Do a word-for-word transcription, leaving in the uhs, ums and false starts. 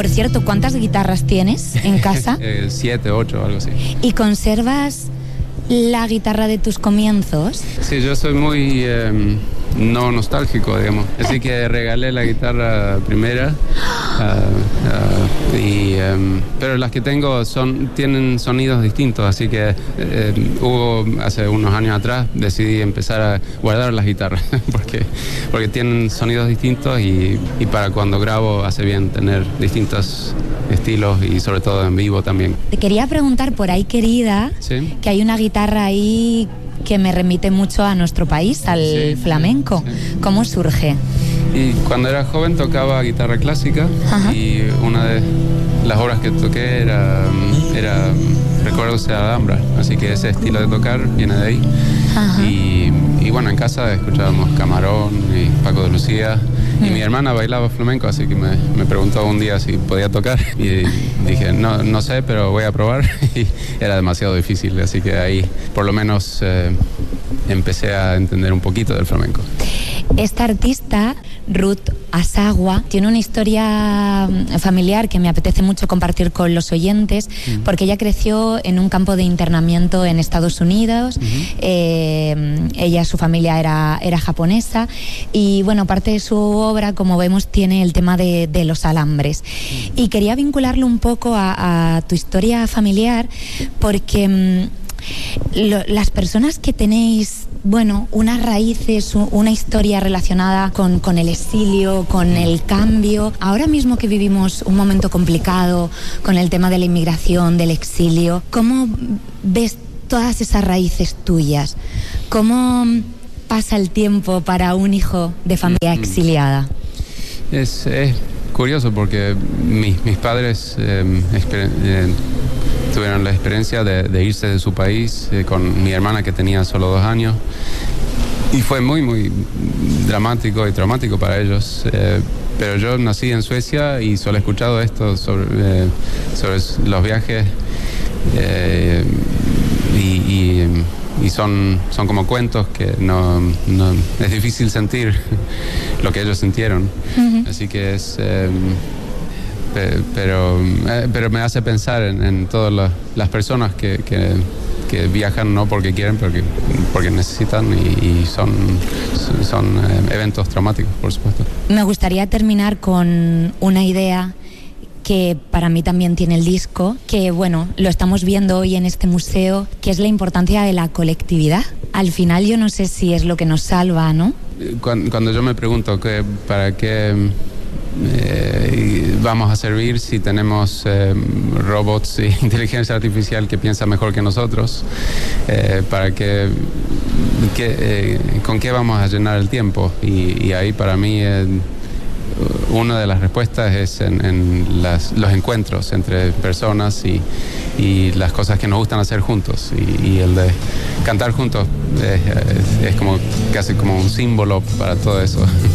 Por cierto, ¿cuántas guitarras tienes en casa? eh, siete, ocho, algo así. ¿Y conservas la guitarra de tus comienzos? Sí, yo soy muy eh, no nostálgico, digamos. Así que regalé la guitarra primera. Uh, uh, y, um, pero las que tengo son, tienen sonidos distintos, así que eh, hubo, hace unos años atrás decidí empezar a guardar las guitarras porque, porque tienen sonidos distintos y, y para cuando grabo hace bien tener distintos estilos y sobre todo en vivo también. Te quería preguntar por ahí, querida, ¿Sí? que hay una guitarra ahí que me remite mucho a nuestro país, al Sí, flamenco. sí. ¿Cómo surge? Y cuando era joven tocaba guitarra clásica. Ajá. Y una de las obras que toqué era, era Recuerdos de Alhambra, así que ese estilo de tocar viene de ahí. Y, y bueno, en casa escuchábamos Camarón y Paco de Lucía. Y mi hermana bailaba flamenco, así que me, me preguntó un día si podía tocar. Y dije, no, no sé, pero voy a probar. Y era demasiado difícil, así que ahí por lo menos eh, empecé a entender un poquito del flamenco. Esta artista, Ruth Asagua, tiene una historia familiar que me apetece mucho compartir con los oyentes, uh-huh. porque ella creció en un campo de internamiento en Estados Unidos. Uh-huh. eh, ella, su familia era, era japonesa y bueno, parte de su obra, como vemos, tiene el tema de, de los alambres. Uh-huh. Y quería vincularlo un poco a, a tu historia familiar porque mmm, lo, las personas que tenéis, bueno, unas raíces, una historia relacionada con, con el exilio, con el cambio. Ahora mismo que vivimos un momento complicado con el tema de la inmigración, del exilio, ¿cómo ves todas esas raíces tuyas? ¿Cómo pasa el tiempo para un hijo de familia exiliada? Es, es curioso porque mis, mis padres eh, exper- eh, tuvieron la experiencia de, de irse de su país eh, con mi hermana que tenía solo dos años y fue muy muy dramático y traumático para ellos, eh, pero yo nací en Suecia y solo he escuchado esto sobre, eh, sobre los viajes eh, y, y, y son, son como cuentos que no, no es difícil sentir lo que ellos sintieron. Uh-huh. Así que es eh, Pero, pero me hace pensar en, en todas las, las personas que, que, que viajan no porque quieren, porque, porque necesitan y, y son, son eventos traumáticos, por supuesto. Me gustaría terminar con una idea que para mí también tiene el disco, que bueno, lo estamos viendo hoy en este museo, que es la importancia de la colectividad. Al final yo no sé si es lo que nos salva, ¿no? Cuando, cuando yo me pregunto que para qué Eh, vamos a servir si tenemos eh, robots e inteligencia artificial que piensa mejor que nosotros, eh, para que, que eh, con qué vamos a llenar el tiempo y, y ahí para mí eh, una de las respuestas es en, en las, los encuentros entre personas y, y las cosas que nos gustan hacer juntos y, y el de cantar juntos es, es, es como casi como un símbolo para todo eso.